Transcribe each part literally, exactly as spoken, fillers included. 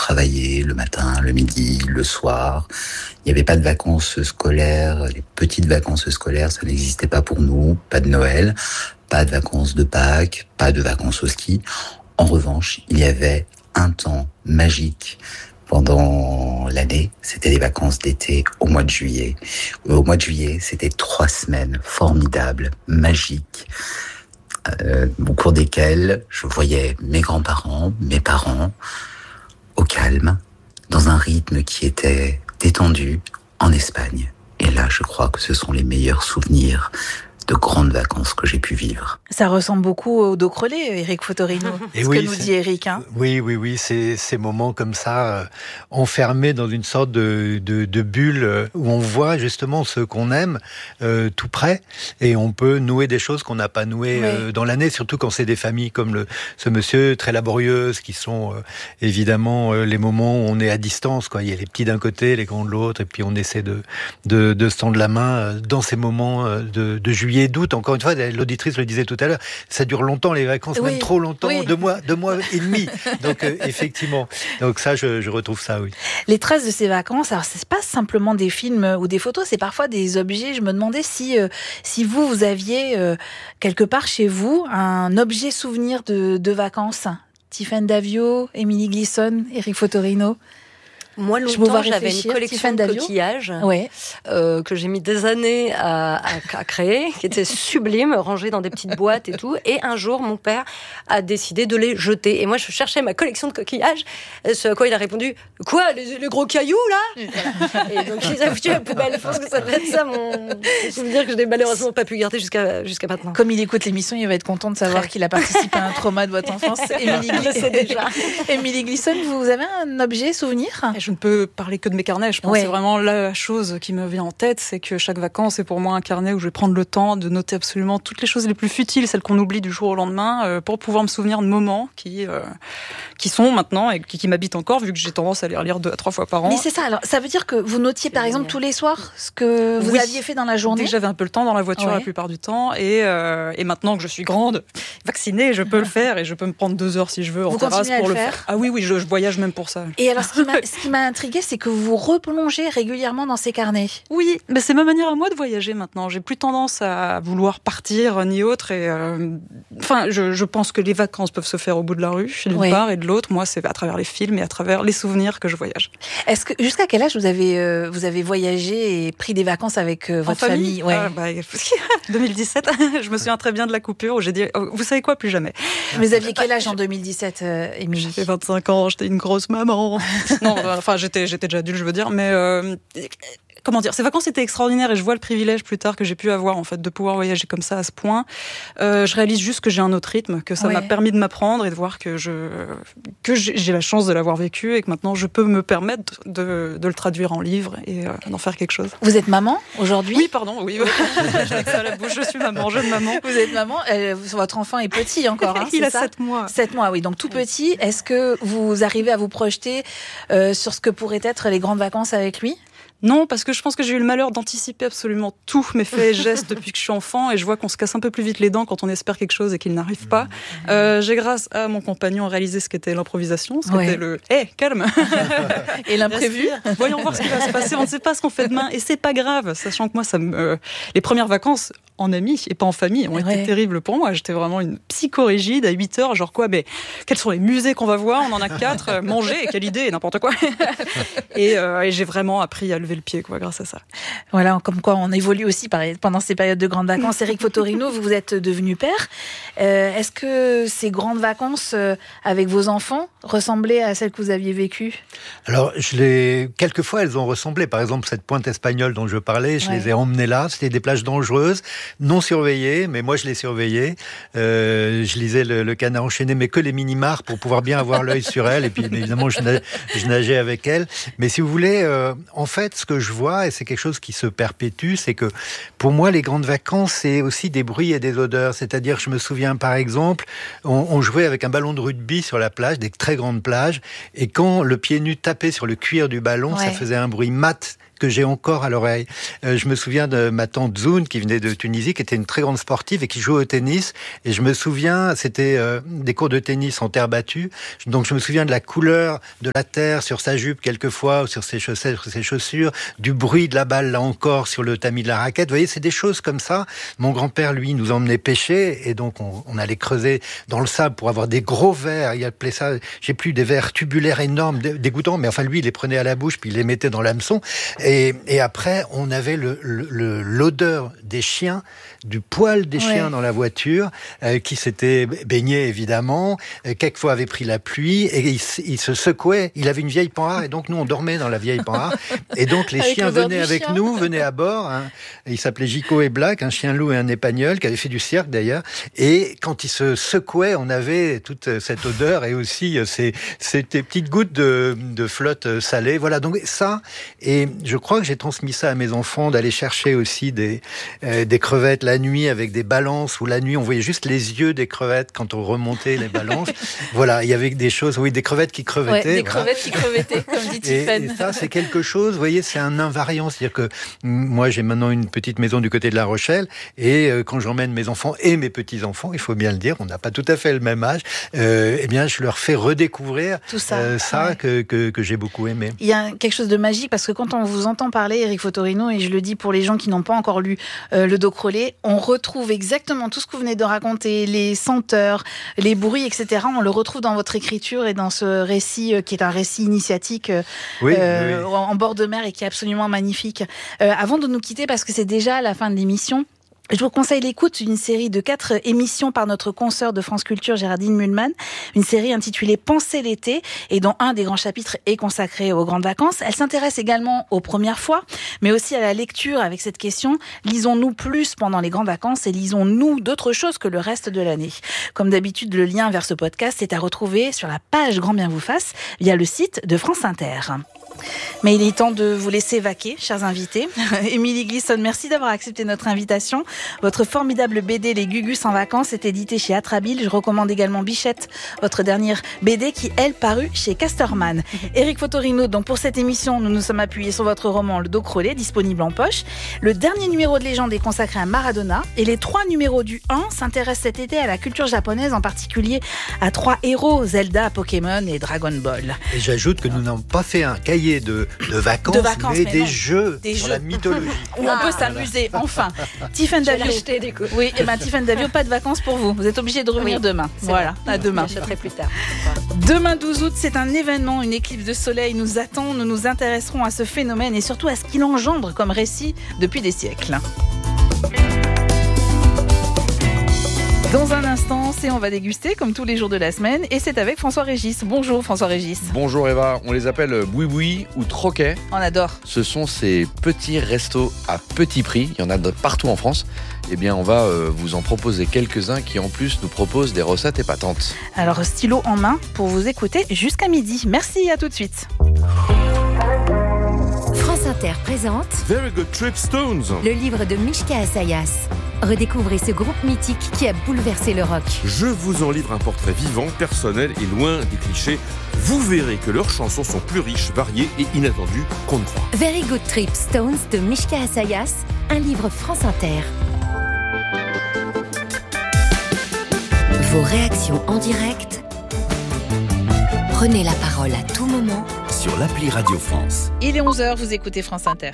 travailler le matin, le midi, le soir. Il n'y avait pas de vacances scolaires, les petites vacances scolaires, ça n'existait pas pour nous, pas de Noël, pas de vacances de Pâques, pas de vacances au ski. En revanche, il y avait un temps magique pendant l'année, c'était les vacances d'été au mois de juillet. Au mois de juillet, c'était trois semaines formidables, magiques, euh, au cours desquelles je voyais mes grands-parents, mes parents, au calme, dans un rythme qui était détendu, en Espagne. Et là, je crois que ce sont les meilleurs souvenirs de grandes vacances que j'ai pu vivre. Ça ressemble beaucoup au dos crelé, Éric Fotorino. Et ce oui, que nous dit Éric. Hein. Oui, oui, oui, c'est ces moments comme ça, euh, enfermés dans une sorte de, de, de bulle euh, où on voit justement ce qu'on aime euh, tout près, et on peut nouer des choses qu'on n'a pas nouées oui. euh, dans l'année, surtout quand c'est des familles comme le, ce monsieur, très laborieuses, qui sont euh, évidemment euh, les moments où on est à distance, quoi. Il y a les petits d'un côté, les grands de l'autre, et puis on essaie de, de, de se tendre la main euh, dans ces moments euh, de, de juillet d'août. Encore une fois, l'auditrice le disait tout à l'heure, ça dure longtemps les vacances, oui. même trop longtemps, oui. deux mois, deux mois et demi. Donc euh, effectivement, donc ça, je, je retrouve ça, oui. Les traces de ces vacances, alors c'est pas simplement des films ou des photos, c'est parfois des objets. Je me demandais si euh, si vous vous aviez euh, quelque part chez vous un objet souvenir de, de vacances. Tiffany Davio, Émilie Glisson, Éric Fotorino. Moi, longtemps, j'avais une collection de coquillages ouais. euh, que j'ai mis des années à, à, à créer, qui était sublime, rangée dans des petites boîtes et tout. Et un jour, mon père a décidé de les jeter. Et moi, je cherchais ma collection de coquillages. Ce à quoi il a répondu « Quoi, les, les gros cailloux, là ?» Et donc, ils ont foutu à la poubelle. Je pense que ça devait être ça, mon souvenir que je n'ai malheureusement pas pu garder jusqu'à, jusqu'à maintenant. Comme il écoute l'émission, il va être content de savoir qu'il a participé à un trauma de votre enfance. Émilie Glisson, déjà. Émilie Glisson, vous avez un objet souvenir ? Je ne peux parler que de mes carnets. Je pense ouais. que c'est vraiment la chose qui me vient en tête, c'est que chaque vacances est pour moi un carnet où je vais prendre le temps de noter absolument toutes les choses les plus futiles, celles qu'on oublie du jour au lendemain, euh, pour pouvoir me souvenir de moments qui, euh, qui sont maintenant et qui, qui m'habitent encore, vu que j'ai tendance à les relire deux à trois fois par an. Mais c'est ça, alors ça veut dire que vous notiez par exemple tous les soirs ce que vous oui. aviez fait dans la journée ? Dès que j'avais un peu le temps dans la voiture ouais. la plupart du temps, et, euh, et maintenant que je suis grande, vaccinée, je peux le faire, et je peux me prendre deux heures si je veux en vous terrasse pour le le faire. faire. Ah oui, oui, je, je voyage même pour ça. Et alors ce qui m'a, ce qui m'a intriguée, c'est que vous replongez régulièrement dans ces carnets. Oui, mais c'est ma manière à moi de voyager maintenant. J'ai plus tendance à vouloir partir ni autre. Et euh, enfin, je, je pense que les vacances peuvent se faire au bout de la rue, d'une oui. part, et de l'autre, moi, c'est à travers les films et à travers les souvenirs que je voyage. Est-ce que jusqu'à quel âge vous avez euh, vous avez voyagé et pris des vacances avec euh, votre en famille, famille ouais. ah, bah, deux mille dix-sept, je me souviens très bien de la coupure où j'ai dit, oh, vous savez quoi, plus jamais. Mais vous aviez quel âge en deux mille dix-sept, euh, Émilie ? J'avais vingt-cinq ans, j'étais une grosse maman. non, enfin, j'étais, j'étais déjà adulte, je veux dire, mais euh, comment dire, ces vacances étaient extraordinaires et je vois le privilège plus tard que j'ai pu avoir en fait de pouvoir voyager comme ça à ce point. Euh, je réalise juste que j'ai un autre rythme, que ça ouais. m'a permis de m'apprendre et de voir que je que j'ai la chance de l'avoir vécu et que maintenant je peux me permettre de, de le traduire en livre et euh, d'en faire quelque chose. Vous êtes maman aujourd'hui ? Oui, pardon, oui. J'ai ça à la bouche, je suis maman, jeune maman. Vous êtes maman, euh, votre enfant est petit encore, hein, il c'est a ça ? sept mois. sept mois, oui, donc tout petit. Est-ce que vous arrivez à vous projeter euh, sur ce que pourraient être les grandes vacances avec lui ? Non, parce que je pense que j'ai eu le malheur d'anticiper absolument tous mes faits et gestes depuis que je suis enfant, et je vois qu'on se casse un peu plus vite les dents quand on espère quelque chose et qu'il n'arrive pas. Euh, j'ai, grâce à mon compagnon, réalisé ce qu'était l'improvisation, ce ouais. qu'était le « Hé, hey, calme !» Et l'imprévu. Voyons voir ce qui va se passer, on ne sait pas ce qu'on fait demain, et c'est pas grave, sachant que moi, ça me... Euh, les premières vacances en amis et pas en famille ont ouais. été terribles pour moi. J'étais vraiment une psychorigide à huit heures, genre quoi, mais quels sont les musées qu'on va voir ? On en a quatre, euh, manger, quelle idée, n'importe quoi. et, euh, et j'ai vraiment appris à lever le pied, quoi, grâce à ça. Voilà, comme quoi on évolue aussi pendant ces périodes de grandes vacances. Éric Fotorino, vous êtes devenu père. Euh, est-ce que ces grandes vacances euh, avec vos enfants ressemblaient à celles que vous aviez vécues ? Alors, je les... quelquefois, elles ont ressemblé. Par exemple, cette pointe espagnole dont je parlais, je ouais. les ai emmenées là. C'était des plages dangereuses, non surveillées, mais moi, je les surveillais. Euh, je lisais le, le Canard enchaîné, mais que les mini-mars pour pouvoir bien avoir l'œil sur elles. Et puis, évidemment, je nageais, je nageais avec elles. Mais si vous voulez, euh, en fait, ce que je vois, et c'est quelque chose qui se perpétue, c'est que pour moi, les grandes vacances, c'est aussi des bruits et des odeurs. C'est-à-dire, je me souviens, par exemple, on, on jouait avec un ballon de rugby sur la plage, des très grandes plages, et quand le pied nu tapait sur le cuir du ballon, ouais. ça faisait un bruit mat que j'ai encore à l'oreille. Euh, je me souviens de ma tante Zoun qui venait de Tunisie, qui était une très grande sportive et qui jouait au tennis. Et je me souviens, c'était euh, des cours de tennis en terre battue. Donc je me souviens de la couleur de la terre sur sa jupe quelquefois, ou sur ses chaussettes, sur ses chaussures, du bruit de la balle là encore sur le tamis de la raquette. Vous voyez, c'est des choses comme ça. Mon grand-père, lui, nous emmenait pêcher et donc on, on allait creuser dans le sable pour avoir des gros vers. Il appelait ça, j'ai plus des vers tubulaires énormes, dégoûtants, mais enfin lui, il les prenait à la bouche puis il les mettait dans l'hameçon. Et, et après, on avait le, le, l'odeur des chiens, du poil des ouais. chiens dans la voiture, euh, qui s'étaient baignés évidemment, euh, quelquefois avait pris la pluie et il, il se secouait. Il avait une vieille panhard et donc nous on dormait dans la vieille panhard. Et donc les avec chiens venaient avec chien. nous, venaient à bord. Hein. Il s'appelait Gico et Black, un chien loup et un épagnol qui avait fait du cirque d'ailleurs. Et quand il se secouait, on avait toute cette odeur et aussi ces, ces petites gouttes de, de flotte salée. Voilà, donc ça. Et je crois que j'ai transmis ça à mes enfants, d'aller chercher aussi des, euh, des crevettes la nuit avec des balances, où la nuit on voyait juste les yeux des crevettes quand on remontait les balances. Voilà, il y avait des choses, oui, des crevettes qui crevettaient. Ouais, des voilà. crevettes qui crevettaient, comme dit Tiffen. Et, et ça, c'est quelque chose, vous voyez, c'est un invariant. C'est-à-dire que moi, j'ai maintenant une petite maison du côté de La Rochelle, et euh, quand j'emmène mes enfants et mes petits-enfants, il faut bien le dire, on n'a pas tout à fait le même âge, euh, eh bien, je leur fais redécouvrir tout ça, euh, ça ouais. que, que, que j'ai beaucoup aimé. Il y a quelque chose de magique, parce que quand on vous entend parler, Éric Fotorino, et je le dis pour les gens qui n'ont pas encore lu euh, le Dos Crollet, on retrouve exactement tout ce que vous venez de raconter, les senteurs, les bruits, et cetera. On le retrouve dans votre écriture et dans ce récit euh, qui est un récit initiatique euh, oui, euh, oui. en bord de mer et qui est absolument magnifique. Euh, avant de nous quitter, parce que c'est déjà la fin de l'émission, je vous conseille l'écoute d'une série de quatre émissions par notre consoeur de France Culture, Géraldine Mühlmann, une série intitulée Penser l'été, et dont un des grands chapitres est consacré aux grandes vacances. Elle s'intéresse également aux premières fois, mais aussi à la lecture avec cette question: lisons-nous plus pendant les grandes vacances et lisons-nous d'autres choses que le reste de l'année? Comme d'habitude, le lien vers ce podcast est à retrouver sur la page Grand Bien vous fasse via le site de France Inter. Mais il est temps de vous laisser vaquer, chers invités. Émilie Glisson, merci d'avoir accepté notre invitation. Votre formidable B D Les Gugus en vacances est édité chez Atrabile. Je recommande également Bichette, votre dernière B D qui, elle, parut chez Casterman. Éric Fotorino, donc pour cette émission, nous nous sommes appuyés sur votre roman Le Dos Crollet, disponible en poche. Le dernier numéro de Légende est consacré à Maradona, et les trois numéros du un s'intéressent cet été à la culture japonaise, en particulier à trois héros, Zelda, Pokémon et Dragon Ball. Et j'ajoute que nous n'avons pas fait un cahier De, de, vacances, de vacances, mais, mais des non. jeux des sur jeux. La mythologie. Où ah, on peut s'amuser, voilà. Enfin. Tiffen Davio. Oui, et ben Tiffen Davio, pas de vacances pour vous. Vous êtes obligé de revenir oui, demain. Voilà, vrai. À demain. J'achèterai plus tard. Demain douze août, c'est un événement, une éclipse de soleil nous attend. Nous nous intéresserons à ce phénomène et surtout à ce qu'il engendre comme récit depuis des siècles. Dans un instant, c'est on va déguster comme tous les jours de la semaine, et c'est avec François Régis. Bonjour François Régis. Bonjour Eva, on les appelle boui-boui ou troquet. On adore. Ce sont ces petits restos à petit prix, il y en a partout en France. Eh bien, on va euh, vous en proposer quelques-uns qui en plus nous proposent des recettes épatantes. Alors, stylo en main pour vous écouter jusqu'à midi. Merci, à tout de suite. France Inter présente Very Good Trip Stones, le livre de Mishka Assayas. Redécouvrez ce groupe mythique qui a bouleversé le rock. Je vous en livre un portrait vivant, personnel et loin des clichés. Vous verrez que leurs chansons sont plus riches, variées et inattendues qu'on ne croit. Very Good Trip Stones de Mishka Assayas, un livre France Inter. Vos réactions en direct. Prenez la parole à tout moment sur l'appli Radio France. Il est onze heures, vous écoutez France Inter.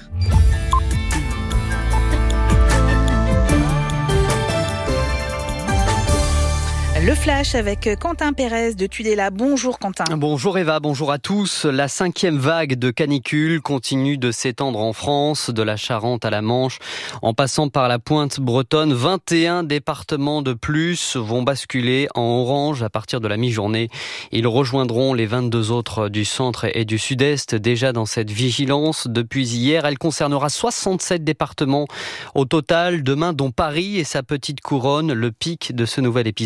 Le flash avec Quentin Pérez de Tudela. Bonjour Quentin. Bonjour Eva, bonjour à tous. La cinquième vague de canicule continue de s'étendre en France, de la Charente à la Manche, en passant par la pointe bretonne. vingt et un départements de plus vont basculer en orange à partir de la mi-journée. Ils rejoindront les vingt-deux autres du centre et du sud-est déjà dans cette vigilance. Depuis hier, elle concernera soixante-sept départements au total demain, dont Paris et sa petite couronne, le pic de ce nouvel épisode de forte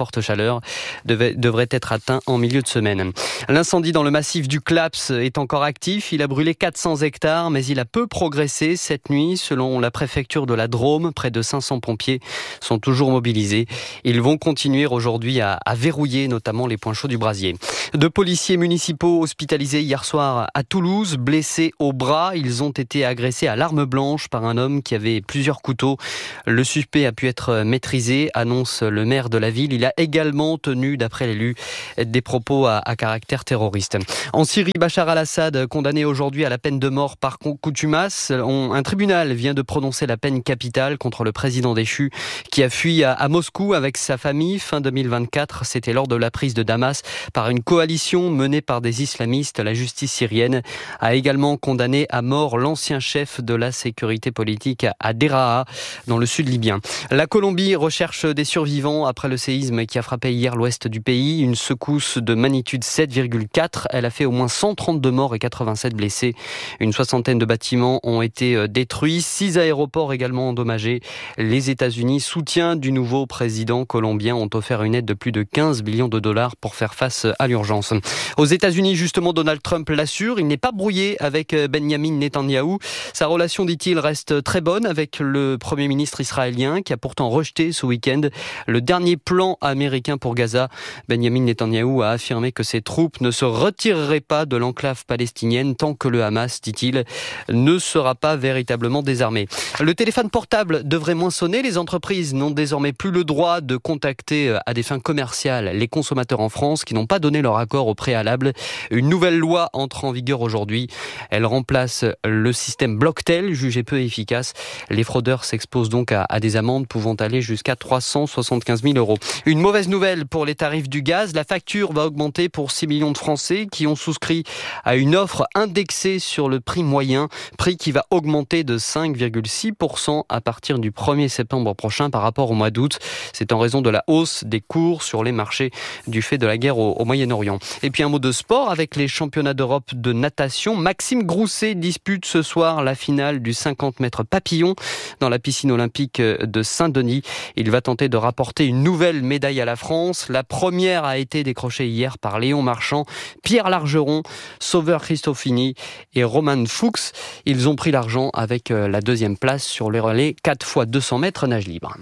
forte chaleur devait, devrait être atteint en milieu de semaine. L'incendie dans le massif du Claps est encore actif. Il a brûlé quatre cents hectares, mais il a peu progressé cette nuit. Selon la préfecture de la Drôme, près de cinq cents pompiers sont toujours mobilisés. Ils vont continuer aujourd'hui à, à verrouiller notamment les points chauds du brasier. Deux policiers municipaux hospitalisés hier soir à Toulouse, blessés au bras. Ils ont été agressés à l'arme blanche par un homme qui avait plusieurs couteaux. Le suspect a pu être maîtrisé, annonce le maire de la ville. Il a également tenu, d'après l'élu, des propos à, à caractère terroriste. En Syrie, Bachar al-Assad, condamné aujourd'hui à la peine de mort par contumace. On, un tribunal vient de prononcer la peine capitale contre le président déchu qui a fui à, à Moscou avec sa famille fin deux mille vingt-quatre. C'était lors de la prise de Damas par une coalition menée par des islamistes. La justice syrienne a également condamné à mort l'ancien chef de la sécurité politique à Deraa, dans le sud libyen. La Colombie recherche des survivants après le séisme qui a frappé hier l'ouest du pays. Une secousse de magnitude sept virgule quatre. Elle a fait au moins cent trente-deux morts et quatre-vingt-sept blessés. Une soixantaine de bâtiments ont été détruits. Six aéroports également endommagés. Les États-Unis, soutien du nouveau président colombien, ont offert une aide de plus de quinze millions de dollars pour faire face à l'urgence. Aux États-Unis, justement, Donald Trump l'assure, il n'est pas brouillé avec Benjamin Netanyahou. Sa relation, dit-il, reste très bonne avec le Premier ministre israélien qui a pourtant rejeté ce week-end le dernier plan américain pour Gaza. Benjamin Netanyahou a affirmé que ses troupes ne se retireraient pas de l'enclave palestinienne tant que le Hamas, dit-il, ne sera pas véritablement désarmé. Le téléphone portable devrait moins sonner. Les entreprises n'ont désormais plus le droit de contacter à des fins commerciales les consommateurs en France qui n'ont pas donné leur accord au préalable. Une nouvelle loi entre en vigueur aujourd'hui. Elle remplace le système Blocktel, jugé peu efficace. Les fraudeurs s'exposent donc à, à des amendes pouvant aller jusqu'à trois cent soixante-quinze mille euros. Une mauvaise nouvelle pour les tarifs du gaz. La facture va augmenter pour six millions de Français qui ont souscrit à une offre indexée sur le prix moyen. Prix qui va augmenter de cinq virgule six pour cent à partir du premier septembre prochain par rapport au mois d'août. C'est en raison de la hausse des cours sur les marchés du fait de la guerre au, au Moyen-Orient. Et puis un mot de sport avec les championnats d'Europe de natation. Maxime Grousset dispute ce soir la finale du cinquante mètres papillon dans la piscine olympique de Saint-Denis. Il va tenter de rapporter une nouvelle médaille à la France. La première a été décrochée hier par Léon Marchand, Pierre Largeron, Sauveur Christofini et Roman Fuchs. Ils ont pris l'argent avec la deuxième place sur les relais quatre fois deux cents mètres nage libre.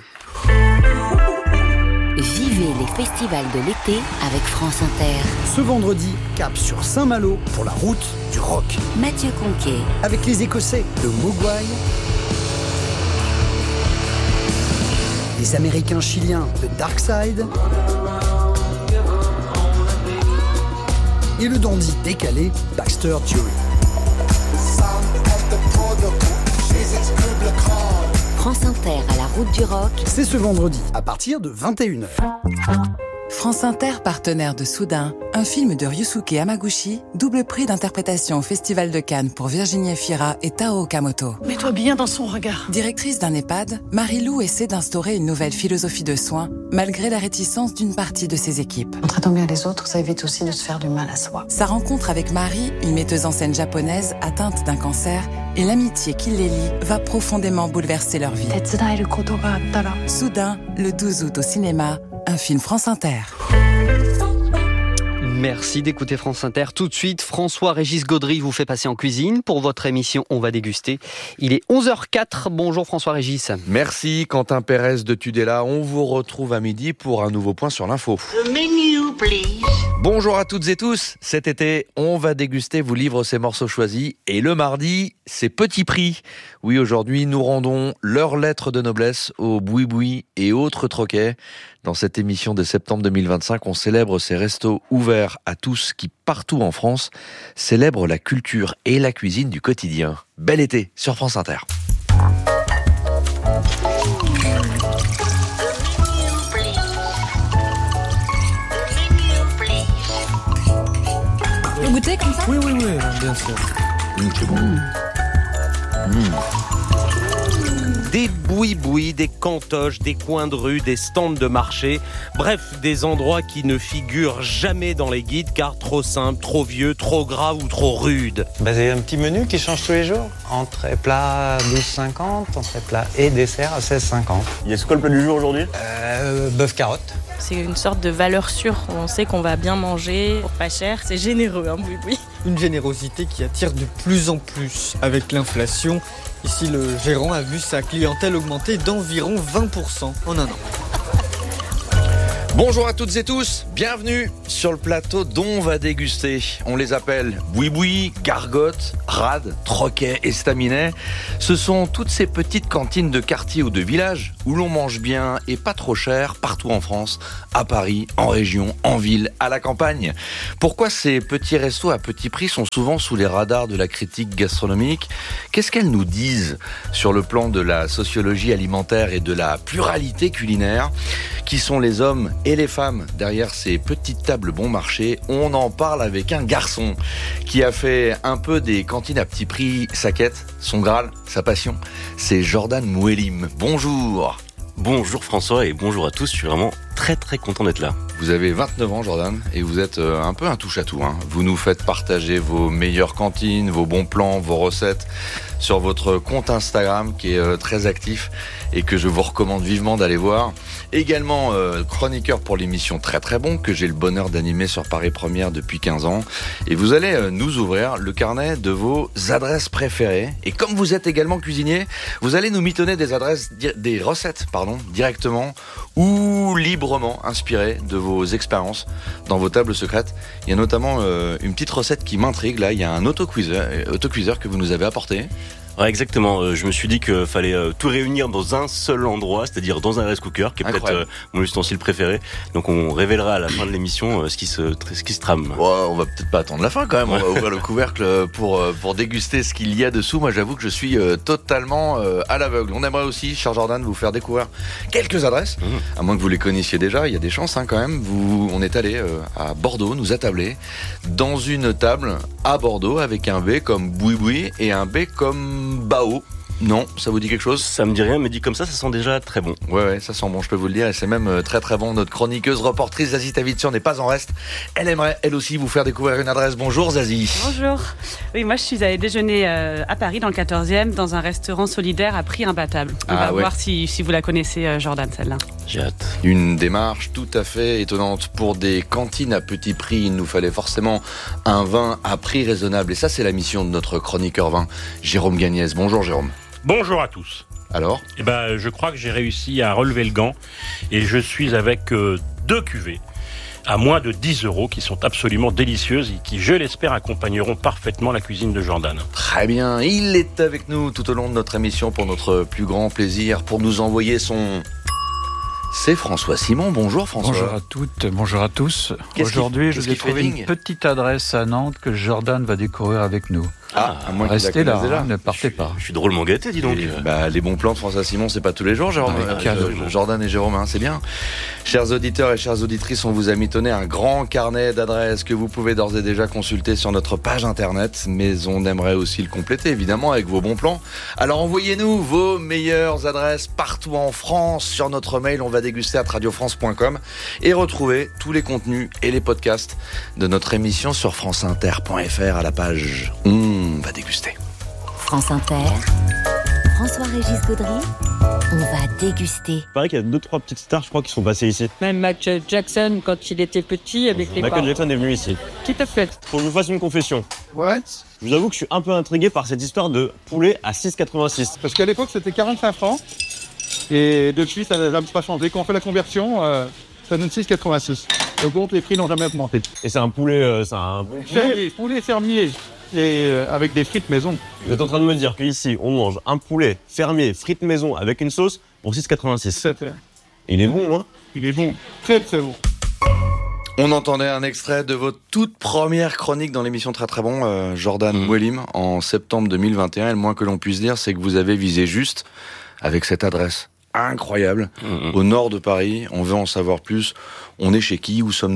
Vivez les festivals de l'été avec France Inter. Ce vendredi, cap sur Saint-Malo pour la route du rock. Mathieu Conquet. Avec les Écossais de Mogwai, les Américains chiliens de Darkside et le dandy décalé Baxter Dury. France Inter à la route du rock. C'est ce vendredi à partir de vingt et une heures. France Inter, partenaire de Soudain, un film de Ryusuke Hamaguchi, double prix d'interprétation au Festival de Cannes pour Virginie Efira et Tao Okamoto. Mets-toi bien dans son regard. Directrice d'un EHPAD, Marie-Lou essaie d'instaurer une nouvelle philosophie de soins, malgré la réticence d'une partie de ses équipes. En traitant bien les autres, ça évite aussi de se faire du mal à soi. Sa rencontre avec Marie, une metteuse en scène japonaise atteinte d'un cancer, et l'amitié qui les lie va profondément bouleverser leur vie. Soudain, le douze août au cinéma, un film France Inter. Merci d'écouter France Inter. Tout de suite, François-Régis Gaudry vous fait passer en cuisine pour votre émission On va déguster. Il est onze heures quatre. Bonjour François-Régis. Merci Quentin Pérez de Tudela. On vous retrouve à midi pour un nouveau point sur l'info. The menu, please. Bonjour à toutes et tous. Cet été, On va déguster vous livre ses morceaux choisis. Et le mardi, c'est Petit Prix. Oui, aujourd'hui, nous rendons leur lettre de noblesse aux boui-boui et autres troquets. Dans cette émission de septembre deux mille vingt-cinq, on célèbre ces restos ouverts à tous qui, partout en France, célèbrent la culture et la cuisine du quotidien. Bel été sur France Inter. Le goûter comme ça ? Oui, oui, oui, bien sûr. Mmh, c'est bon. Mmh. Mmh. Des boui-boui, des cantoches, des coins de rue, des stands de marché. Bref, des endroits qui ne figurent jamais dans les guides car trop simples, trop vieux, trop gras ou trop rudes. Bah, c'est un petit menu qui change tous les jours. Entrée plat douze cinquante, entrée plat et dessert à seize cinquante. Il y a ce quoi le plat du jour aujourd'hui ? euh, Bœuf carotte. C'est une sorte de valeur sûre. On sait qu'on va bien manger pour pas cher. C'est généreux, hein, oui, oui. Une générosité qui attire de plus en plus avec l'inflation. Ici, le gérant a vu sa clientèle augmenter d'environ vingt pour cent en un an. Bonjour à toutes et tous, bienvenue sur le plateau dont on va déguster. On les appelle boui-boui, gargote, rade, troquet, estaminet. Ce sont toutes ces petites cantines de quartier ou de village où l'on mange bien et pas trop cher partout en France, à Paris, en région, en ville, à la campagne. Pourquoi ces petits restos à petit prix sont souvent sous les radars de la critique gastronomique ? Qu'est-ce qu'elles nous disent sur le plan de la sociologie alimentaire et de la pluralité culinaire ? Qui sont les hommes et les femmes derrière ces petites tables bon marché? On en parle avec un garçon qui a fait un peu des cantines à petit prix sa quête, son Graal, sa passion. C'est Jordan Mouelim. Bonjour. Bonjour François et bonjour à tous, je suis vraiment très très content d'être là. Vous avez vingt-neuf ans Jordan et vous êtes un peu un touche-à-tout. Hein. Vous nous faites partager vos meilleures cantines, vos bons plans, vos recettes sur votre compte Instagram qui est très actif et que je vous recommande vivement d'aller voir. Également euh, chroniqueur pour l'émission Très Très Bon que j'ai le bonheur d'animer sur Paris Première depuis quinze ans. Et vous allez euh, nous ouvrir le carnet de vos adresses préférées. Et comme vous êtes également cuisinier, vous allez nous mitonner des adresses, des recettes pardon, directement ou librement inspirées de vos expériences dans vos tables secrètes. Il y a notamment euh, une petite recette qui m'intrigue. Là, il y a un autocuiseur, autocuiseur que vous nous avez apporté. Ouais, exactement. Je me suis dit qu'il fallait tout réunir dans un seul endroit, c'est-à-dire dans un rice cooker, qui est Incroyable. peut-être mon ustensile préféré. Donc on révélera à la fin de l'émission ce qui se, ce qui se trame. Ouais, on va peut-être pas attendre la fin quand même. On va ouvrir le couvercle pour, pour déguster ce qu'il y a dessous. Moi, j'avoue que je suis totalement à l'aveugle. On aimerait aussi, cher Jordan, vous faire découvrir quelques adresses. Mmh. À moins que vous les connaissiez déjà, il y a des chances hein, quand même. Vous, on est allé à Bordeaux, nous attablé dans une table à Bordeaux avec un B comme boui-boui et un B comme Bao. Non, ça vous dit quelque chose? Ça me dit rien, mais dit comme ça, ça sent déjà très bon. Ouais, ouais, ça sent bon, je peux vous le dire, et c'est même très très bon. Notre chroniqueuse, reportrice Zazie Tavitsian n'est pas en reste. Elle aimerait, elle aussi, vous faire découvrir une adresse. Bonjour Zazie. Bonjour. Oui, moi je suis allée déjeuner euh, à Paris, dans le quatorzième, dans un restaurant solidaire à prix imbattable. On ah, va ouais. voir si, si vous la connaissez, euh, Jordan, celle-là. J'ai hâte. Une démarche tout à fait étonnante. Pour des cantines à petit prix, il nous fallait forcément un vin à prix raisonnable. Et ça, c'est la mission de notre chroniqueur vin, Jérôme Gagnès. Bonjour Jérôme. Bonjour à tous. Alors ? Eh ben, je crois que j'ai réussi à relever le gant et je suis avec euh, deux cuvées à moins de dix euros qui sont absolument délicieuses et qui, je l'espère, accompagneront parfaitement la cuisine de Jordan. Très bien, il est avec nous tout au long de notre émission pour notre plus grand plaisir, pour nous envoyer son... C'est François Simon. Bonjour François. Bonjour à toutes, bonjour à tous. Qu'est-ce Aujourd'hui, qui, je vous ai trouvé une petite adresse à Nantes que Jordan va découvrir avec nous. Ah, à moins Restez là, déjà. Hein, ne partez pas. Je suis drôlement gâté, dis donc. Et, bah, les bons plans de François Simon, c'est pas tous les jours, Jérôme. Ah, euh, Jordan et Jérôme, hein, c'est bien. Chers auditeurs et chères auditrices, on vous a mitonné un grand carnet d'adresses que vous pouvez d'ores et déjà consulter sur notre page internet, mais on aimerait aussi le compléter, évidemment, avec vos bons plans. Alors envoyez-nous vos meilleures adresses partout en France sur notre mail, on va déguster à radio france point com et retrouver tous les contenus et les podcasts de notre émission sur franceinter point f r à la page On va déguster. France Inter, François-Régis Gaudry, on va déguster. Il paraît qu'il y a deux, trois petites stars, je crois, qui sont passées ici. Même Michael Jackson, quand il était petit, avec les Michael parents. Jackson est venu ici. Qui te fait? Faut que je vous fasse une confession. Ouais. Je vous avoue que je suis un peu intrigué par cette histoire de poulet à six quatre-vingt-six. Parce qu'à l'époque, c'était quarante-cinq francs. Et depuis, ça n'a pas changé. Quand on fait la conversion, euh, ça donne six quatre-vingt-six. Donc, les prix n'ont jamais augmenté. Et c'est un poulet, euh, c'est un poulet, poulet fermier. Et euh, avec des frites maison. Vous êtes en train de me dire qu'ici, on mange un poulet fermier, frites maison, avec une sauce pour six quatre-vingt-six. Il est bon, hein? Il est bon. Très, très bon. On entendait un extrait de votre toute première chronique dans l'émission Très Très Bon, euh, Jordan mmh. Mouelim, en septembre deux mille vingt et un. Et le moins que l'on puisse dire, c'est que vous avez visé juste avec cette adresse incroyable, mmh. au nord de Paris. On veut en savoir plus. On est chez qui? Où sommes-nous?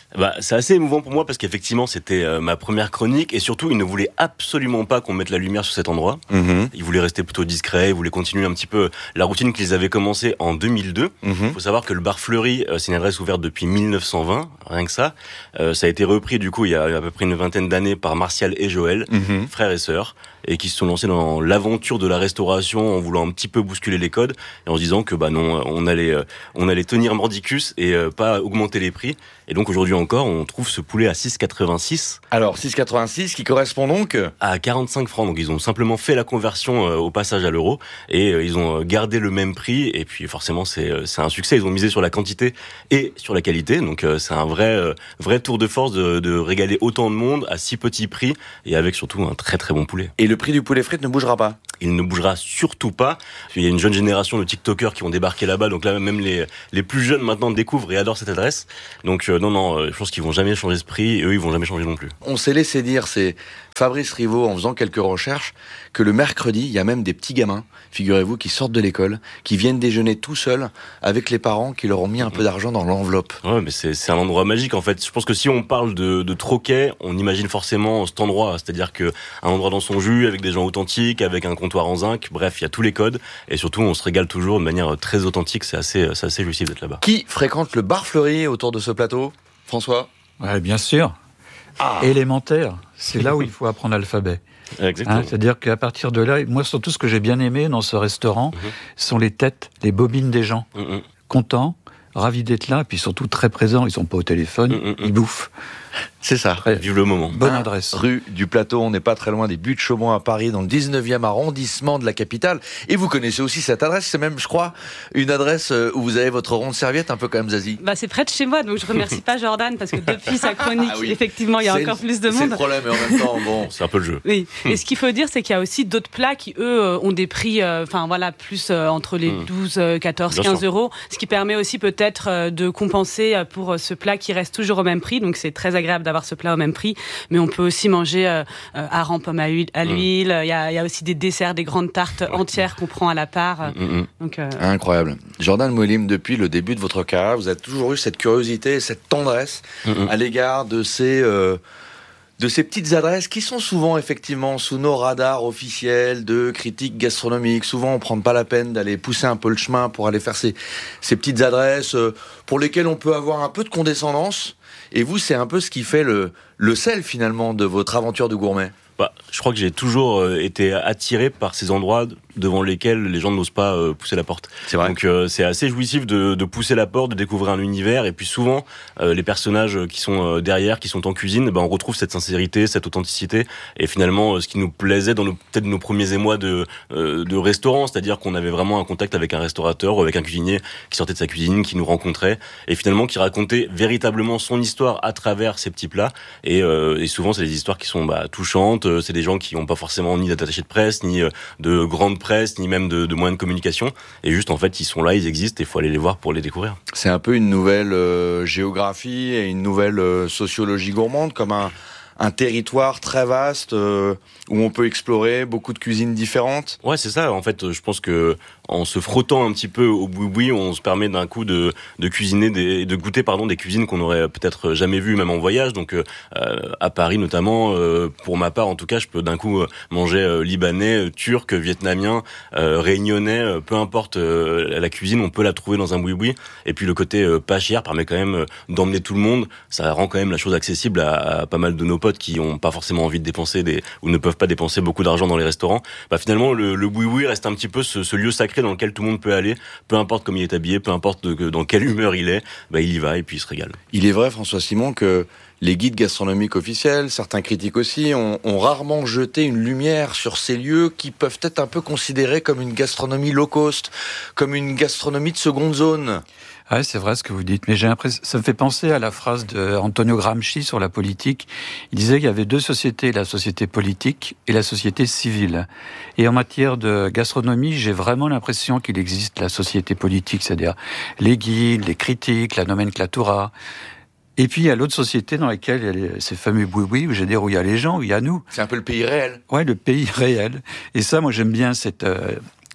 Bah, c'est assez émouvant pour moi parce qu'effectivement c'était euh, ma première chronique et surtout ils ne voulaient absolument pas qu'on mette la lumière sur cet endroit. Mmh. Ils voulaient rester plutôt discrets, ils voulaient continuer un petit peu la routine qu'ils avaient commencée en deux mille deux. Il mmh. faut savoir que le bar Fleury, euh, c'est une adresse ouverte depuis mille neuf cent vingt, rien que ça. Euh, ça a été repris du coup il y a à peu près une vingtaine d'années par Martial et Joël, mmh. frères et sœurs, et qui se sont lancés dans l'aventure de la restauration en voulant un petit peu bousculer les codes et en se disant que bah non, on allait euh, on allait tenir mordicus et euh, pas augmenter les prix. Et donc aujourd'hui encore, on trouve ce poulet à six quatre-vingt-six. Alors six quatre-vingt-six qui correspond donc à quarante-cinq francs. Donc ils ont simplement fait la conversion euh, au passage à l'euro et euh, ils ont gardé le même prix. Et puis forcément c'est euh, c'est un succès. Ils ont misé sur la quantité et sur la qualité. Donc euh, c'est un vrai euh, vrai tour de force de, de régaler autant de monde à si petit prix et avec surtout un très très bon poulet. Et le prix du poulet frit ne bougera pas? Il ne bougera surtout pas. Il y a une jeune génération de TikTokers qui vont débarquer là-bas. Donc là même les les plus jeunes maintenant découvrent et adorent cette adresse. Donc euh, non non, je pense qu'ils vont jamais changer ce prix et eux ils vont jamais changer non plus. On s'est laissé dire, c'est Fabrice Rivaud en faisant quelques recherches, que le mercredi il y a même des petits gamins, figurez-vous, qui sortent de l'école, qui viennent déjeuner tout seuls avec les parents qui leur ont mis un peu d'argent dans l'enveloppe. Ouais, mais c'est c'est un endroit magique en fait. Je pense que si on parle de de Troquet, on imagine forcément cet endroit, c'est-à-dire que un endroit dans son jus avec des gens authentiques, avec un comptoir en zinc. Bref, il y a tous les codes et surtout on se régale toujours de manière très authentique. C'est assez c'est assez jouissif d'être là-bas. Qui fréquente le bar Fleury autour de ce plateau? François? Ouais, bien sûr. Ah. Élémentaire, c'est là où il faut apprendre l'alphabet. Exactement. Hein, c'est-à-dire qu'à partir de là, moi surtout ce que j'ai bien aimé dans ce restaurant, mmh. sont les têtes, les bobines des gens. Mmh. Contents, ravis d'être là, et puis surtout très présents. Ils sont pas au téléphone, mmh. ils bouffent. C'est ça. Très, vive le moment. Bonne adresse. Rue du Plateau, on n'est pas très loin des Buttes Chaumont à Paris, dans le dix-neuvième arrondissement de la capitale. Et vous connaissez aussi cette adresse, c'est même, je crois, une adresse où vous avez votre ronde serviette, un peu comme Zazie. Bah, c'est près de chez moi, donc je remercie pas Jordan, parce que depuis sa chronique, ah oui. effectivement, il y a c'est encore le, plus de monde. C'est le problème, et en même temps, bon, c'est un peu le jeu. Oui. Et ce qu'il faut dire, c'est qu'il y a aussi d'autres plats qui, eux, ont des prix, enfin euh, voilà, plus euh, entre les douze, quatorze, Bien quinze sûr. euros, ce qui permet aussi peut-être euh, de compenser pour euh, ce plat qui reste toujours au même prix. Donc c'est très agréable d'avoir ce plat au même prix, mais on peut aussi manger euh, hareng pomme à l'huile. Il mmh. y, a, y a aussi des desserts, des grandes tartes entières qu'on prend à la part. Mmh. Donc, euh... Incroyable. Jordan Mouelim, depuis le début de votre carrière, vous avez toujours eu cette curiosité et cette tendresse mmh. à l'égard de ces... Euh, de ces petites adresses qui sont souvent effectivement sous nos radars officiels de critiques gastronomiques. Souvent, on prend pas la peine d'aller pousser un peu le chemin pour aller faire ces, ces petites adresses euh, pour lesquelles on peut avoir un peu de condescendance. Et vous, c'est un peu ce qui fait le, le sel finalement de votre aventure de gourmet. Bah, je crois que j'ai toujours euh, été attiré par ces endroits devant lesquels les gens n'osent pas euh, pousser la porte. C'est vrai. Donc euh, c'est assez jouissif de, de pousser la porte, de découvrir un univers. Et puis souvent, euh, les personnages qui sont euh, derrière, qui sont en cuisine, ben on retrouve cette sincérité, cette authenticité. Et finalement, euh, ce qui nous plaisait dans nos, peut-être nos premiers émois de, euh, de restaurant, c'est-à-dire qu'on avait vraiment un contact avec un restaurateur ou avec un cuisinier qui sortait de sa cuisine, qui nous rencontrait et finalement qui racontait véritablement son histoire à travers ces petits plats. Et, euh, et souvent, c'est des histoires qui sont bah, touchantes. C'est des gens qui n'ont pas forcément ni d'attaché de presse, ni de grande presse, ni même de, de moyens de communication. Et juste, en fait, ils sont là, ils existent, et il faut aller les voir pour les découvrir. C'est un peu une nouvelle euh, géographie et une nouvelle euh, sociologie gourmande, comme un, un territoire très vaste euh, où on peut explorer beaucoup de cuisines différentes. Ouais, c'est ça. En fait, je pense que en se frottant un petit peu au boui-boui, on se permet d'un coup de, de cuisiner, des, de goûter pardon des cuisines qu'on aurait peut-être jamais vues même en voyage. Donc euh, à Paris notamment, euh, pour ma part en tout cas, je peux d'un coup manger euh, libanais, euh, turc, vietnamien, euh, réunionnais, euh, peu importe euh, la cuisine, on peut la trouver dans un boui-boui. Et puis le côté euh, pas cher permet quand même euh, d'emmener tout le monde. Ça rend quand même la chose accessible à, à pas mal de nos potes qui ont pas forcément envie de dépenser des ou ne peuvent pas dépenser beaucoup d'argent dans les restaurants. Bah finalement le, le boui-boui reste un petit peu ce, ce lieu sacré dans lequel tout le monde peut aller, peu importe comment il est habillé, peu importe de, dans quelle humeur il est, bah il y va et puis il se régale. Il est vrai, François Simon, que les guides gastronomiques officiels, certains critiques aussi, ont, ont rarement jeté une lumière sur ces lieux qui peuvent être un peu considérés comme une gastronomie low cost, comme une gastronomie de seconde zone. Ouais, c'est vrai ce que vous dites, mais j'ai l'impression, ça me fait penser à la phrase d'Antonio Gramsci sur la politique. Il disait qu'il y avait deux sociétés, la société politique et la société civile. Et en matière de gastronomie, j'ai vraiment l'impression qu'il existe la société politique, c'est-à-dire les guides, les critiques, la nomenclatura. Et puis, il y a l'autre société dans laquelle il y a les, ces fameux boui-boui, où j'ai dire, où il y a les gens, où il y a nous. C'est un peu le pays réel. Ouais, le pays réel. Et ça, moi, j'aime bien cette... Euh,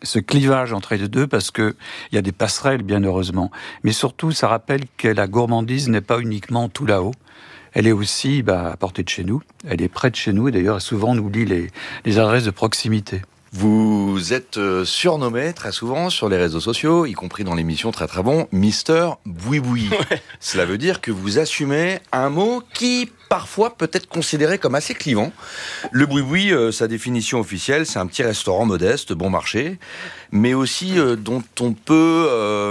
ce clivage entre les deux, parce que il y a des passerelles, bien heureusement. Mais surtout, ça rappelle que la gourmandise n'est pas uniquement tout là-haut. Elle est aussi bah, à portée de chez nous. Elle est près de chez nous. Et d'ailleurs, souvent, on oublie les, les adresses de proximité. Vous êtes surnommé très souvent sur les réseaux sociaux, y compris dans l'émission Très Très Bon, Mister Boui-Boui. Ouais. Cela veut dire que vous assumez un mot qui, parfois, peut être considéré comme assez clivant. Le boui-boui, euh, sa définition officielle, c'est un petit restaurant modeste, bon marché, mais aussi euh, dont on peut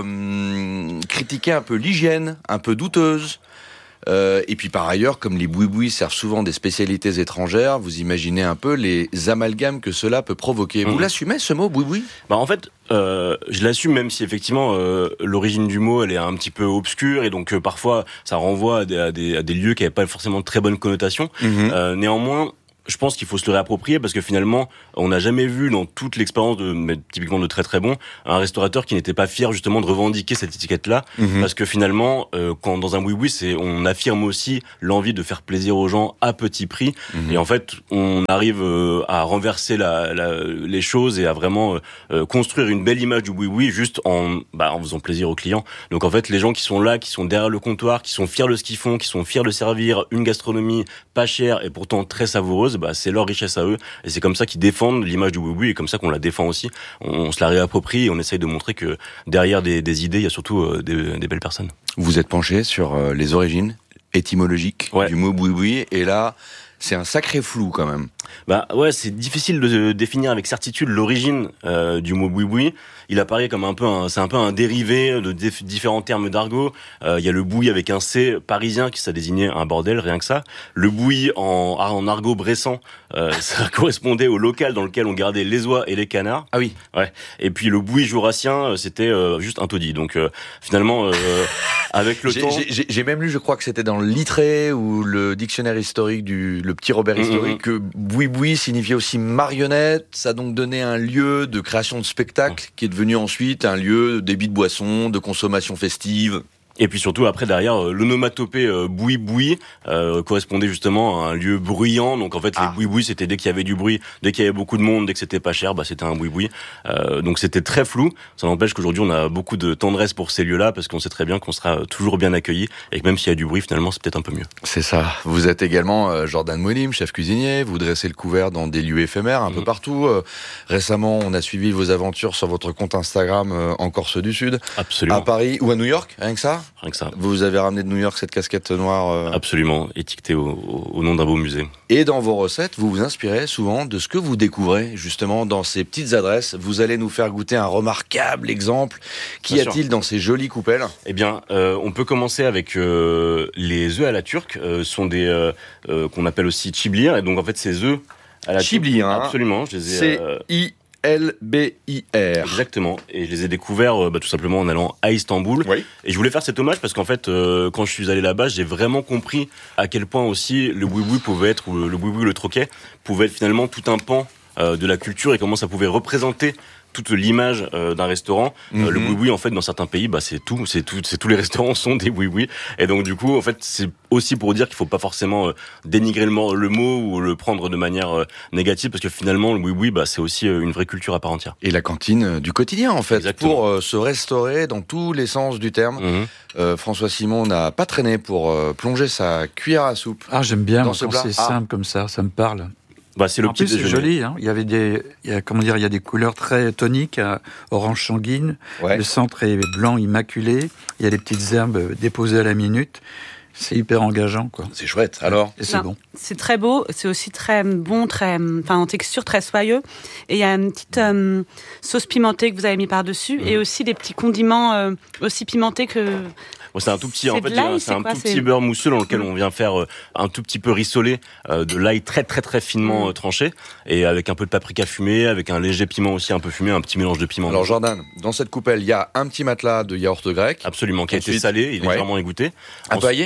euh, critiquer un peu l'hygiène, un peu douteuse. Euh, et puis par ailleurs, comme les boui-boui servent souvent des spécialités étrangères, vous imaginez un peu les amalgames que cela peut provoquer. Mmh. Vous l'assumez, ce mot, boui-boui ? Bah en fait, euh, je l'assume, même si effectivement euh, l'origine du mot elle est un petit peu obscure et donc euh, parfois ça renvoie à des, à des, à des lieux qui n'avaient pas forcément de très bonne connotation. Mmh. Euh, néanmoins, je pense qu'il faut se le réapproprier parce que finalement, on n'a jamais vu dans toute l'expérience de, mais typiquement de Très Très Bon, un restaurateur qui n'était pas fier justement de revendiquer cette étiquette-là, mmh. parce que finalement, euh, quand dans un boui-boui, c'est, on affirme aussi l'envie de faire plaisir aux gens à petit prix, mmh. et en fait, on arrive euh, à renverser la, la, les choses et à vraiment euh, construire une belle image du boui-boui juste en, bah, en faisant plaisir aux clients. Donc en fait, les gens qui sont là, qui sont derrière le comptoir, qui sont fiers de ce qu'ils font, qui sont fiers de servir une gastronomie pas chère et pourtant très savoureuse, bah, c'est leur richesse à eux et c'est comme ça qu'ils défendent l'image du boui-boui et comme ça qu'on la défend aussi. On, on se la réapproprie et on essaye de montrer que derrière des, des idées, il y a surtout euh, des, des belles personnes. Vous êtes penché sur euh, les origines étymologiques ouais. du mot boui-boui et là, c'est un sacré flou quand même. Bah ouais, c'est difficile de définir avec certitude l'origine euh, du mot boui-boui. Il apparaît comme un peu un, c'est un peu un dérivé de dif- différents termes d'argot. Euh, il y a le boui avec un C parisien qui ça désignait un bordel, rien que ça. Le boui en, en argot bressan, euh, ça correspondait au local dans lequel on gardait les oies et les canards. Ah oui. Ouais. Et puis le boui jurassien, c'était euh, juste un taudis. Donc euh, finalement, euh, avec le j'ai, temps, j'ai, j'ai même lu, je crois que c'était dans le Littré ou le dictionnaire historique du le petit Robert historique, mmh. que boui-boui signifiait aussi marionnette. Ça a donc donné un lieu de création de spectacle qui est devenu ensuite un lieu de débit de boissons, de consommation festive. Et puis surtout après derrière euh, l'onomatopée euh, boui-boui euh, correspondait justement à un lieu bruyant. Donc en fait ah. les boui-boui c'était dès qu'il y avait du bruit, dès qu'il y avait beaucoup de monde, dès que c'était pas cher, bah c'était un boui-boui. Euh, donc c'était très flou. Ça n'empêche qu'aujourd'hui on a beaucoup de tendresse pour ces lieux-là parce qu'on sait très bien qu'on sera toujours bien accueillis et que même s'il y a du bruit finalement c'est peut-être un peu mieux. C'est ça. Vous êtes également euh, Jordan Mouelim, chef cuisinier. Vous dressez le couvert dans des lieux éphémères un mmh. peu partout. Euh, récemment on a suivi vos aventures sur votre compte Instagram euh, en Corse du Sud. Absolument. À Paris ou à New York, rien que ça. Rien que ça. Vous avez ramené de New York cette casquette noire. Euh... Absolument, étiquetée au, au, au nom d'un beau musée. Et dans vos recettes, vous vous inspirez souvent de ce que vous découvrez justement dans ces petites adresses. Vous allez nous faire goûter un remarquable exemple. Qu'y Bien a-t-il sûr. Dans ces jolies coupelles ? Eh bien, euh, on peut commencer avec euh, les œufs à la turque. Euh, sont des euh, euh, qu'on appelle aussi chiblir. Et donc en fait, ces œufs à la chiblir, turque. Hein. Absolument, je les ai. C'est euh, I. L B I R. Exactement. Et je les ai découverts euh, bah, tout simplement en allant à Istanbul. Oui. Et je voulais faire cet hommage parce qu'en fait, euh, quand je suis allé là-bas, j'ai vraiment compris à quel point aussi le boui-boui pouvait être, ou le boui-boui, le troquet, pouvait être finalement tout un pan euh, de la culture et comment ça pouvait représenter toute l'image euh, d'un restaurant. Mm-hmm. Euh, le boui-boui, en fait, dans certains pays, bah c'est tout, c'est tout, c'est tous les restaurants sont des boui-boui. Et donc du coup, en fait, c'est aussi pour dire qu'il faut pas forcément euh, dénigrer le, le mot ou le prendre de manière euh, négative, parce que finalement, le boui-boui, bah c'est aussi euh, une vraie culture à part entière. Et la cantine euh, du quotidien, en fait, Exactement. Pour euh, se restaurer dans tous les sens du terme. Mm-hmm. Euh, François Simon n'a pas traîné pour euh, plonger sa cuillère à soupe. Ah, j'aime bien dans ce plat. C'est ah. simple comme ça, ça me parle. Bah, c'est le en petit plus, déjeuner. C'est joli, hein. Il y avait des, il y a, comment dire, il y a des couleurs très toniques, hein, orange sanguine. Ouais. Le centre est blanc immaculé. Il y a des petites herbes déposées à la minute. C'est hyper engageant, quoi. C'est chouette. Alors, et c'est non, bon. C'est très beau. C'est aussi très bon, très, enfin, en texture très soyeux. Et il y a une petite euh, sauce pimentée que vous avez mis par dessus, mmh. et aussi des petits condiments euh, aussi pimentés que. Bon, c'est un tout petit, en fait, l'ail, c'est, c'est un quoi, tout c'est... petit beurre mousseux dans lequel mmh. on vient faire euh, un tout petit peu rissolé euh, de l'ail très très très finement mmh. euh, tranché et avec un peu de paprika fumé, avec un léger piment aussi un peu fumé, un petit mélange de piment. Alors Jordan, dans cette coupelle, il y a un petit matelas de yaourt grec. Absolument, qui a Ensuite, été salé, il est ouais. légèrement égoutté. Un peu aillé ?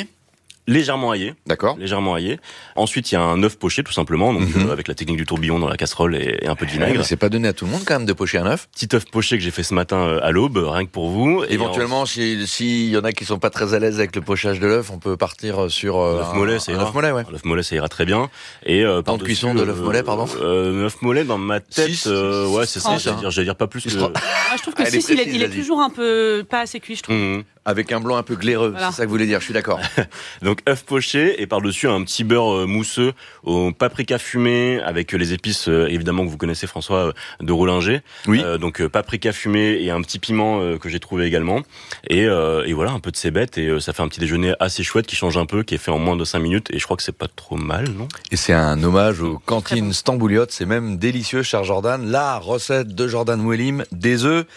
légèrement aillé. D'accord. Légèrement aillé. Ensuite, il y a un œuf poché, tout simplement, donc mm-hmm. euh, avec la technique du tourbillon dans la casserole et, et un peu de vinaigre. Ouais, mais c'est pas donné à tout le monde quand même de pocher un œuf. Petit œuf poché que j'ai fait ce matin euh, à l'aube, rien que pour vous. Éventuellement, s'il si y en a qui sont pas très à l'aise avec le pochage de l'œuf, on peut partir sur euh, l'œuf mollet, ça ira. Un œuf mollet, ouais. L'œuf mollet, ça ira très bien. Et euh, temps de cuisson de l'œuf mollet, pardon. Euh, l'œuf mollet dans ma tête, six, euh, ouais, c'est ça. J'allais dire, j'allais dire pas plus. Que... Moi, je trouve que ah, six, il est, il est toujours un peu pas assez cuit, je trouve. Mmh. Avec un blanc un peu glaireux, voilà. C'est ça que vous voulez dire, je suis d'accord. Donc œuf poché et par-dessus un petit beurre mousseux au paprika fumé avec les épices euh, évidemment que vous connaissez François de Roulinger. Oui. Euh, donc euh, paprika fumé et un petit piment euh, que j'ai trouvé également. Et, euh, et voilà, un peu de cébette et euh, ça fait un petit déjeuner assez chouette qui change un peu, qui est fait en moins de cinq minutes et je crois que c'est pas trop mal, non ? Et c'est un hommage aux cantines Stambouliotes, c'est même délicieux, cher Jordan. La recette de Jordan Mouelim, des œufs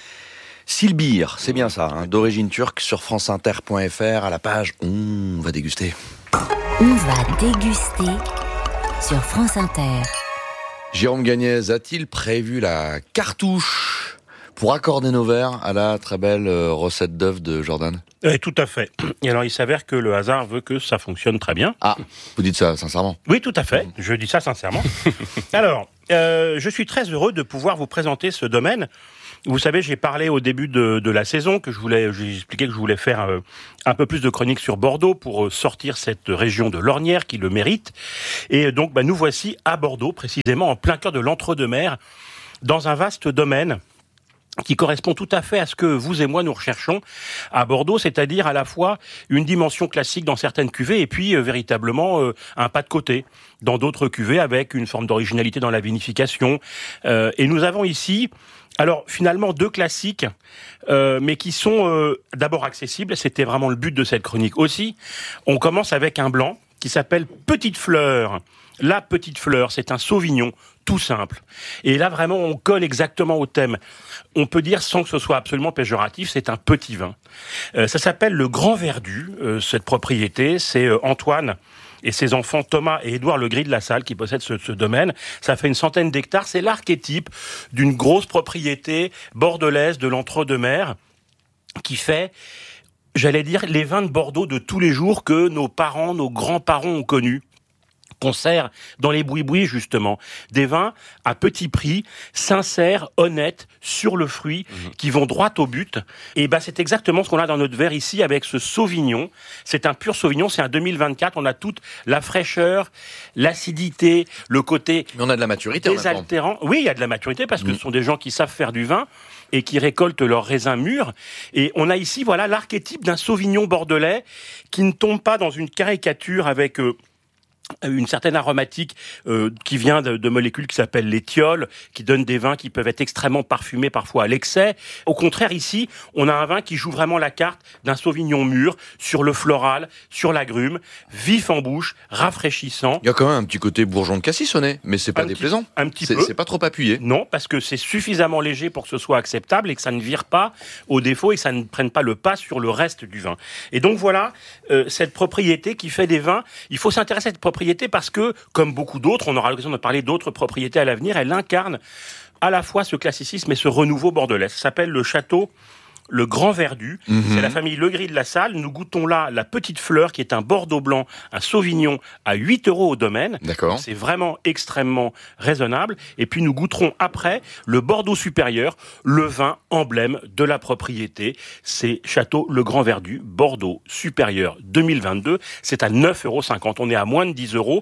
Silbir, c'est bien ça, hein, d'origine turque, sur franceinter point f r à la page On va déguster. On va déguster sur France Inter. Jérôme Gagnez a-t-il prévu la cartouche pour accorder nos verres à la très belle recette d'œufs de Jordan ? Oui, tout à fait. Et alors, il s'avère que le hasard veut que ça fonctionne très bien. Ah, vous dites ça sincèrement ? Oui, tout à fait. Je dis ça sincèrement. Alors, euh, je suis très heureux de pouvoir vous présenter ce domaine. Vous savez, j'ai parlé au début de, de la saison que je voulais, j'ai expliqué que je voulais faire euh, un peu plus de chroniques sur Bordeaux pour euh, sortir cette région de l'Ornière qui le mérite. Et donc, bah, nous voici à Bordeaux, précisément en plein cœur de l'entre-deux-mers, dans un vaste domaine qui correspond tout à fait à ce que vous et moi nous recherchons à Bordeaux, c'est-à-dire à la fois une dimension classique dans certaines cuvées et puis euh, véritablement euh, un pas de côté dans d'autres cuvées avec une forme d'originalité dans la vinification. Euh, et nous avons ici, alors finalement deux classiques, euh, mais qui sont euh, d'abord accessibles, c'était vraiment le but de cette chronique aussi. On commence avec un blanc qui s'appelle Petite Fleur. La Petite Fleur, c'est un Sauvignon tout simple. Et là, vraiment, on colle exactement au thème. On peut dire, sans que ce soit absolument péjoratif, c'est un petit vin. Euh, ça s'appelle le Grand Verdu, euh, cette propriété. C'est euh, Antoine et ses enfants Thomas et Édouard Legris de la Salle qui possèdent ce, ce domaine. Ça fait une centaine d'hectares. C'est l'archétype d'une grosse propriété bordelaise de l'entre-deux-mers qui fait, j'allais dire, les vins de Bordeaux de tous les jours que nos parents, nos grands-parents ont connus. Qu'on sert dans les bouis-bouis, justement. Des vins à petit prix, sincères, honnêtes, sur le fruit, mmh. qui vont droit au but. Et ben, c'est exactement ce qu'on a dans notre verre ici avec ce Sauvignon. C'est un pur Sauvignon, c'est un deux mille vingt-quatre. On a toute la fraîcheur, l'acidité, le côté... Mais on a de la maturité, désaltérant. Oui, il y a de la maturité parce que mmh. ce sont des gens qui savent faire du vin et qui récoltent leurs raisins mûrs. Et on a ici, voilà, l'archétype d'un Sauvignon bordelais qui ne tombe pas dans une caricature avec... Euh, une certaine aromatique euh, qui vient de, de molécules qui s'appellent les thiols, qui donnent des vins qui peuvent être extrêmement parfumés parfois à l'excès. Au contraire, ici, on a un vin qui joue vraiment la carte d'un Sauvignon mûr, sur le floral, sur l'agrume, vif en bouche, rafraîchissant. Il y a quand même un petit côté bourgeon de cassis au nez, mais c'est pas un déplaisant. Petit, un petit c'est, peu. C'est pas trop appuyé. Non, parce que c'est suffisamment léger pour que ce soit acceptable et que ça ne vire pas au défaut et que ça ne prenne pas le pas sur le reste du vin. Et donc voilà, euh, cette propriété qui fait des vins, il faut s'intéresser à cette propriété parce que, comme beaucoup d'autres, on aura l'occasion de parler d'autres propriétés à l'avenir, elle incarne à la fois ce classicisme et ce renouveau bordelais. Ça s'appelle le château Le Grand Verdu. Mmh. C'est la famille Legris de la Salle. Nous goûtons là la Petite Fleur, qui est un Bordeaux blanc, un Sauvignon à huit euros au domaine. D'accord. C'est vraiment extrêmement raisonnable. Et puis nous goûterons après le Bordeaux supérieur, le vin emblème de la propriété. C'est Château Le Grand Verdu, Bordeaux supérieur deux mille vingt-deux. C'est à neuf euros cinquante. On est à moins de dix euros.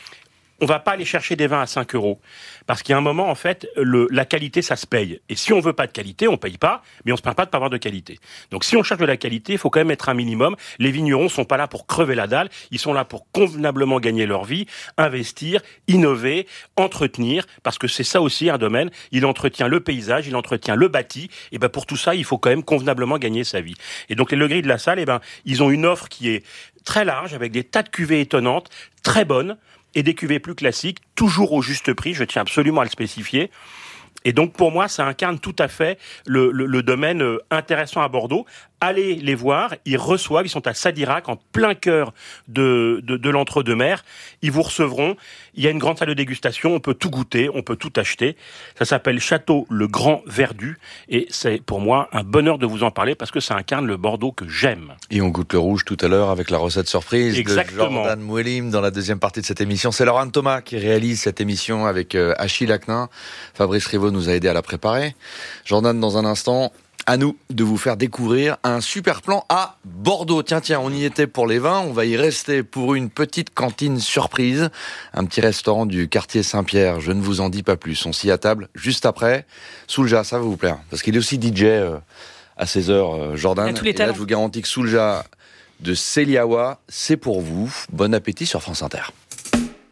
On va pas aller chercher des vins à cinq euros. Parce qu'il y a un moment, en fait, le, la qualité, ça se paye. Et si on veut pas de qualité, on paye pas, mais on se plaint pas de pas avoir de qualité. Donc si on cherche de la qualité, il faut quand même être un minimum. Les vignerons sont pas là pour crever la dalle, ils sont là pour convenablement gagner leur vie, investir, innover, entretenir, parce que c'est ça aussi un domaine. Il entretient le paysage, il entretient le bâti, et ben pour tout ça, il faut quand même convenablement gagner sa vie. Et donc les Legris de la Salle, et ben ils ont une offre qui est très large, avec des tas de cuvées étonnantes, très bonnes, et des cuvées plus classiques, toujours au juste prix, je tiens absolument à le spécifier. Et donc pour moi, ça incarne tout à fait le, le, le domaine intéressant à Bordeaux, Allez les voir, ils reçoivent, ils sont à Sadirac, en plein cœur de, de, de l'entre-deux-mers. Ils vous recevront. Il y a une grande salle de dégustation, on peut tout goûter, on peut tout acheter. Ça s'appelle Château Le Grand Verdu et c'est pour moi un bonheur de vous en parler parce que ça incarne le Bordeaux que j'aime. Et on goûte le rouge tout à l'heure avec la recette surprise Exactement. de Jordan Mouelim dans la deuxième partie de cette émission. C'est Laurent Thomas qui réalise cette émission avec Achille Acnin. Fabrice Rivaud nous a aidé à la préparer. Jordan, dans un instant, à nous de vous faire découvrir un super plan à Bordeaux. Tiens, tiens, on y était pour les vins, on va y rester pour une petite cantine surprise. Un petit restaurant du quartier Saint-Pierre, je ne vous en dis pas plus. On s'y est à table juste après. Soulja, ça va vous plaire, parce qu'il est aussi D J euh, à seize heures, euh, Jordan. tous les Et là, talents. je vous garantis que Soulja de Céliawa, c'est pour vous. Bon appétit sur France Inter.